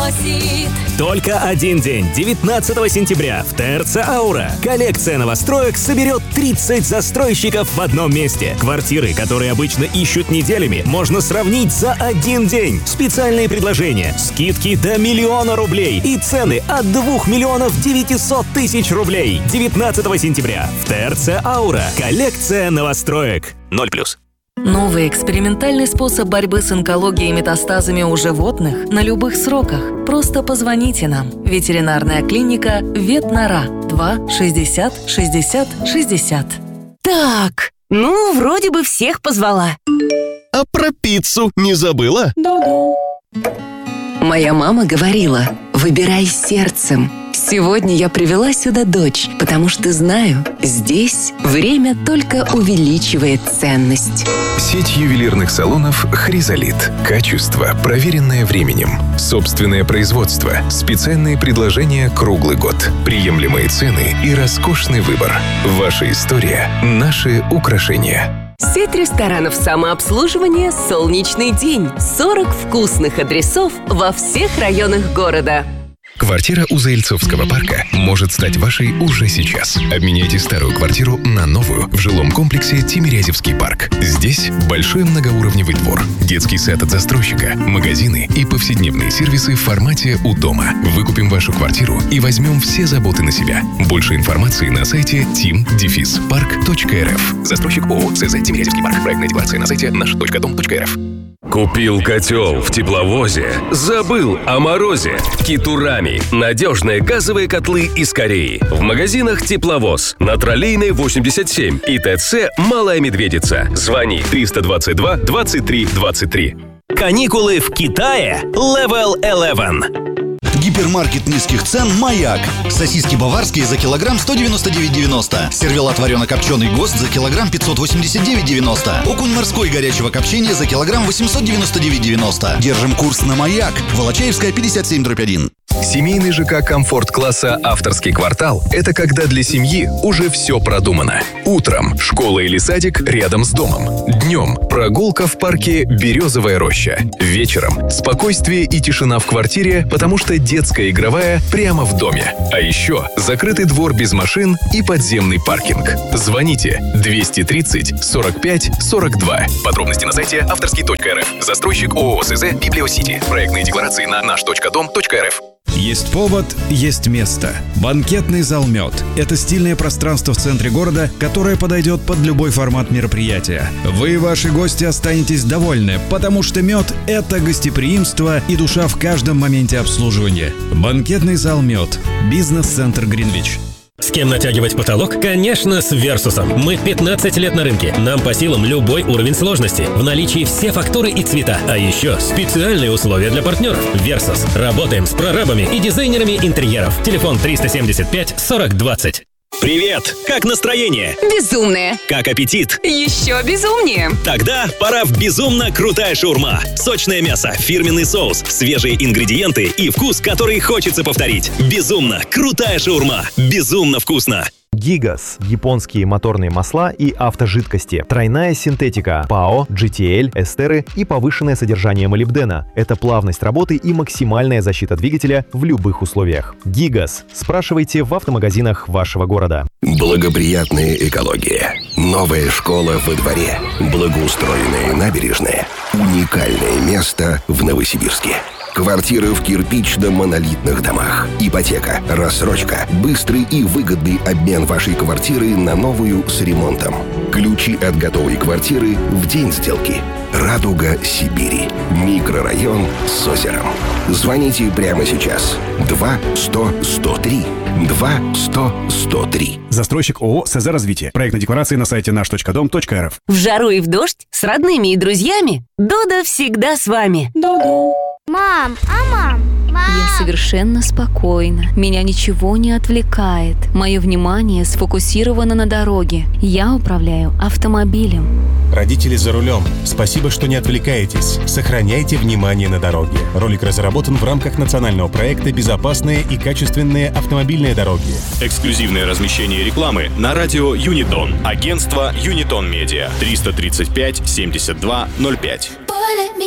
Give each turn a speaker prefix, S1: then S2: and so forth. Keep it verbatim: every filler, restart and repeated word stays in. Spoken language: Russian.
S1: носит.
S2: Только один день, девятнадцатого сентября, в ТРЦ «Аура». Коллекция новостроек соберет тридцать застройщиков в одном месте. Квартиры, которые обычно ищут неделями, можно сравнить за один день. Специальные предложения, скидки до миллиона рублей и цены от двух миллионов девятисот тысяч рублей. девятнадцатого сентября в ТРЦ «Аура». Коллекция новостроек. ноль плюс.
S3: Новый экспериментальный способ борьбы с онкологией и метастазами у животных на любых сроках. Просто позвоните нам. Ветеринарная клиника Ветнора. два шестьдесят шестьдесят шестьдесят.
S4: Так, ну, вроде бы всех позвала.
S5: А про пиццу не забыла?
S4: Да-да. Моя мама говорила: выбирай сердцем. Сегодня я привела сюда дочь, потому что знаю, здесь время только увеличивает ценность.
S6: Сеть ювелирных салонов «Хризолит». Качество, проверенное временем. Собственное производство. Специальные предложения круглый год. Приемлемые цены и роскошный выбор. Ваша история – наши украшения.
S4: Сеть ресторанов самообслуживания «Солнечный день». сорок вкусных адресов во всех районах города.
S6: Квартира у Заильцовского парка может стать вашей уже сейчас. Обменяйте старую квартиру на новую в жилом комплексе Тимирязевский парк. Здесь большой многоуровневый двор, детский сад от застройщика, магазины и повседневные сервисы в формате «У дома». Выкупим вашу квартиру и возьмем все заботы на себя. Больше информации на сайте тим парк точка эр эф. Застройщик ООО СЗ Тимирязевский парк. Проектная декларация на сайте наш точка дом точка эр эф.
S7: Купил котел в тепловозе, забыл о морозе. Китурами. Надежные газовые котлы из Кореи. В магазинах «Тепловоз», на Троллейной восемьдесят семь и ТЦ «Малая Медведица». Звони триста двадцать два двадцать три двадцать три.
S2: Каникулы в Китае Level одиннадцать.
S8: Гипермаркет низких цен «Маяк». Сосиски баварские за килограмм сто девяносто девять девяносто. Сервелат варено-копченый ГОСТ за килограмм пятьсот восемьдесят девять девяносто. Окунь морской горячего копчения за килограмм восемьсот девяносто девять девяносто. Держим курс на «Маяк». Волочаевская, пятьдесят семь дробь один.
S6: Семейный ЖК комфорт-класса «Авторский квартал» — это когда для семьи уже все продумано. Утром — школа или садик рядом с домом. Днем — прогулка в парке «Березовая роща». Вечером — спокойствие и тишина в квартире, потому что детская игровая прямо в доме. А еще закрытый двор без машин и подземный паркинг. Звоните двести тридцать сорок пять сорок два. Подробности на сайте авторский точка эр эф. Застройщик ООО СЗ «Библиосити». Проектные декларации на наш точка дом точка эр эф.
S9: Есть повод, есть место. Банкетный зал «Мед» — это стильное пространство в центре города, которое подойдет под любой формат мероприятия. Вы и ваши гости останетесь довольны, потому что «Мед» — это гостеприимство и душа в каждом моменте обслуживания. Банкетный зал «Мед». Бизнес-центр «Гринвич».
S10: С кем натягивать потолок? Конечно, с Версусом. Мы пятнадцать лет на рынке. Нам по силам любой уровень сложности. В наличии все фактуры и цвета. А еще специальные условия для партнеров. Версус. Работаем с прорабами и дизайнерами интерьеров. Телефон триста семьдесят пять сорок двадцать.
S2: Привет! Как настроение?
S4: Безумное.
S2: Как аппетит?
S4: Еще безумнее.
S2: Тогда пора в безумно крутая шаурма. Сочное мясо, фирменный соус, свежие ингредиенты и вкус, который хочется повторить. Безумно крутая шаурма. Безумно вкусно.
S11: Гигас – японские моторные масла и автожидкости, тройная синтетика, ПАО, джи ти эл, эстеры и повышенное содержание молибдена. Это плавность работы и максимальная защита двигателя в любых условиях. Гигас. Спрашивайте в автомагазинах вашего города.
S12: Благоприятная экология. Новая школа во дворе. Благоустроенные набережные. Уникальное место в Новосибирске. Квартиры в кирпично-монолитных домах. Ипотека, рассрочка, быстрый и выгодный обмен вашей квартиры на новую с ремонтом. Ключи от готовой квартиры в день сделки. Радуга Сибири. Микрорайон с озером. Звоните прямо сейчас. два сто сто три. два сто сто три.
S13: Застройщик ООО СЗ «Развитие». Проектная декларация на сайте наш точка дом точка эр эф.
S4: В жару и в дождь, с родными и друзьями. Додо всегда с вами. Додо.
S14: Мам, а мам? Мам.
S15: Я совершенно спокойна. Меня ничего не отвлекает. Мое внимание сфокусировано на дороге. Я управляю автомобилем.
S16: Родители за рулем. Спасибо, что не отвлекаетесь. Сохраняйте внимание на дороге. Ролик разработан в рамках национального проекта «Безопасные и качественные автомобильные дороги».
S17: Эксклюзивное размещение рекламы на радио Юнитон. Агентство Юнитон Медиа. триста тридцать пять семьдесят два ноль пять.